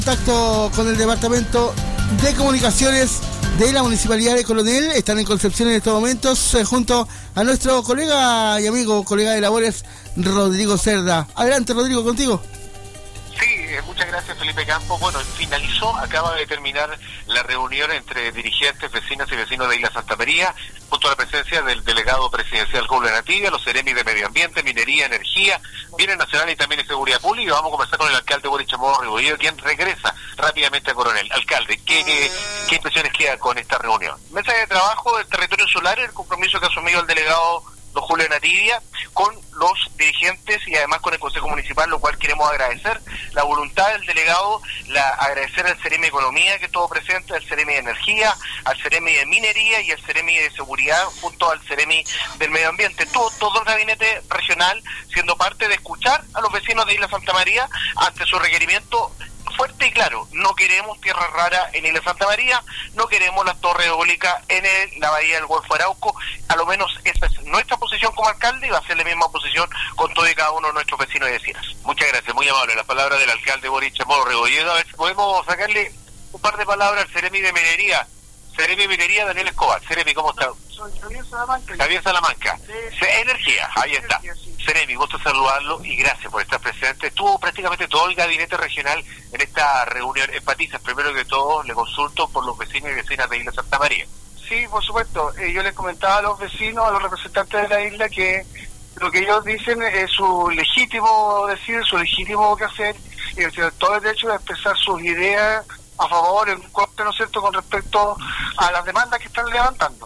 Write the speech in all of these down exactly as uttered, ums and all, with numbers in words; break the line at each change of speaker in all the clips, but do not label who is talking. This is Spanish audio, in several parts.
Contacto con el Departamento de Comunicaciones de la Municipalidad de Coronel. Están en Concepción en estos momentos eh, junto a nuestro colega y amigo, colega de labores, Rodrigo Cerda. Adelante, Rodrigo, contigo.
Sí, eh, muchas gracias, Felipe Campos. Bueno, finalizó, acaba de terminar la reunión entre dirigentes, vecinas y vecinos de Isla Santa María, junto a la presencia del delegado presidencial Julio Anativia, los seremi de Medio Ambiente, Minería, Energía, Bienes Nacionales y también de Seguridad Pública. Y vamos a conversar con el alcalde Boric Chamorro Rebolledo, quien regresa rápidamente a Coronel. Alcalde, ¿qué, qué, qué impresiones queda con esta reunión? Mesa de trabajo del territorio solar, el compromiso que ha asumido el delegado don Julio Anativia con los dirigentes y además con el Consejo Municipal, lo cual queremos agradecer la voluntad del delegado, la agradecer al seremi de Economía que estuvo presente, al seremi de Energía, al seremi de Minería y al seremi de Seguridad junto al seremi del Medio Ambiente. Todo, todo el gabinete regional siendo parte de escuchar a los vecinos de Isla Santa María ante su requerimiento fuerte y claro: no queremos tierra rara en Isla Santa María, no queremos las torres eólicas en el, la bahía del Golfo Arauco. A lo menos esa es nuestra posición como alcalde y va a ser la misma posición con todo y cada uno de nuestros vecinos y vecinas. Muchas gracias, muy amable. La palabra del alcalde Boric Chamorro Rebolledo. A ver si podemos sacarle un par de palabras al seremi de Minería. Seremi de Minería, Daniel Escobar. Seremi, ¿cómo está?
Soy Javier Salamanca.
Javier Salamanca.
Sí.
Energía, ahí está.
Sí.
Seremi, gusto saludarlo y gracias por estar presente. Estuvo prácticamente todo el gabinete regional en esta reunión. Empatizas, primero que todo, le consulto por los vecinos y vecinas de Isla Santa María.
Sí, por supuesto. Eh, yo les comentaba a los vecinos, a los representantes de la isla, que lo que ellos dicen es su legítimo decir, su legítimo que hacer, y tienen todo el derecho de expresar sus ideas a favor, en contra, ¿no es cierto?, con respecto a las demandas que están levantando.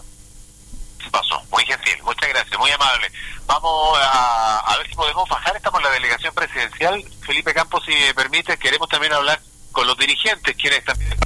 Pasó, muy gentil, muchas gracias, muy amable. Vamos a, a ver si podemos bajar. Estamos en la delegación presidencial. Felipe Campos, si me permite, queremos también hablar con los dirigentes, quienes también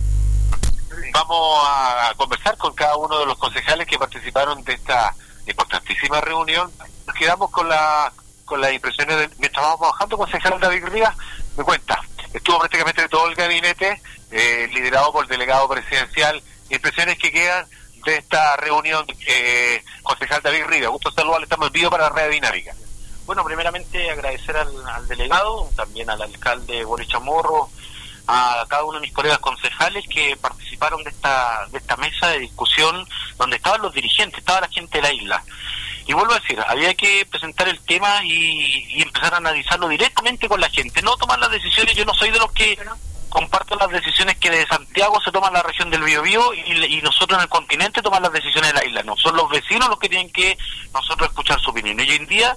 vamos a conversar con cada uno de los concejales que participaron de esta importantísima reunión. Nos quedamos con la con las impresiones de, mientras vamos bajando. Concejal David Rivas me cuenta, estuvo prácticamente todo el gabinete eh, liderado por el delegado presidencial. Impresiones que quedan de esta reunión, eh, concejal David Rivas. Gusto saludarle, estamos en vivo para la Red Dinámica.
Bueno, primeramente agradecer al, al delegado, también al alcalde Boric Chamorro, a cada uno de mis colegas concejales que participaron de esta de esta mesa de discusión donde estaban los dirigentes, estaba la gente de la isla. Y vuelvo a decir, había que presentar el tema y, y empezar a analizarlo directamente con la gente, no tomar las decisiones. Yo no soy de los que comparto las decisiones que de Santiago se toman en la región del Biobío y, y nosotros en el continente toman las decisiones de la isla. No, son los vecinos los que tienen que nosotros escuchar su opinión. Y hoy en día,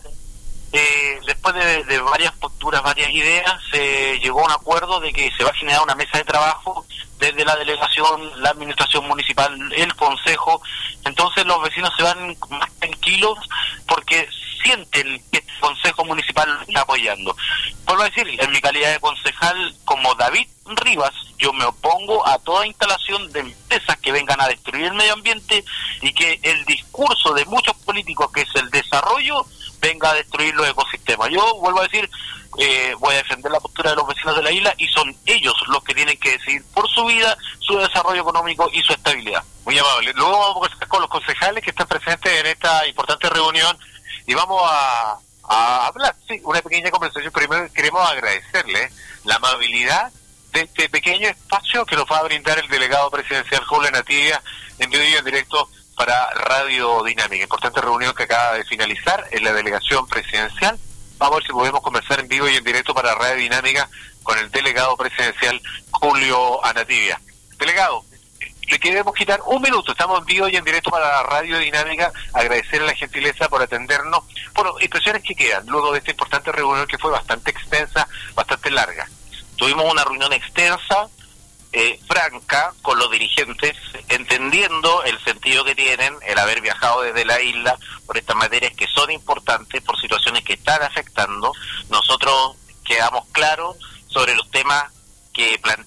eh, después de, de varias posturas, varias ideas, se llegó a un acuerdo de que se va a generar una mesa de trabajo desde la delegación, la administración municipal, el consejo. Entonces los vecinos se van más tranquilos porque sienten que el consejo municipal lo está apoyando. Vuelvo a decir, en mi calidad de concejal, como David Rivas, yo me opongo a toda instalación de empresas que vengan a destruir el medio ambiente y que el discurso de muchos políticos, que es el desarrollo, venga a destruir los ecosistemas. Yo vuelvo a decir, eh, voy a defender la postura de los vecinos de la isla y son ellos los que tienen que decidir por su vida, su desarrollo económico y su estabilidad.
Muy amable. Luego vamos a conversar con los concejales que están presentes en esta importante reunión y vamos a, a hablar, sí, una pequeña conversación. Primero queremos agradecerle la amabilidad de este pequeño espacio que nos va a brindar el delegado presidencial Julio Anativia en vivo y en directo para Radio Dinámica. Importante reunión que acaba de finalizar en la delegación presidencial. Vamos a ver si podemos conversar en vivo y en directo para Radio Dinámica con el delegado presidencial Julio Anativia. Delegado, le queremos quitar un minuto, estamos en vivo y en directo para la Radio Dinámica. Agradecer a la gentileza por atendernos. Bueno, impresiones que quedan luego de esta importante reunión que fue bastante extensa, bastante larga.
Tuvimos una reunión extensa, eh, franca, con los dirigentes, entendiendo el sentido que tienen el haber viajado desde la isla por estas materias que son importantes, por situaciones que están afectando. Nosotros quedamos claros sobre los temas que planteamos.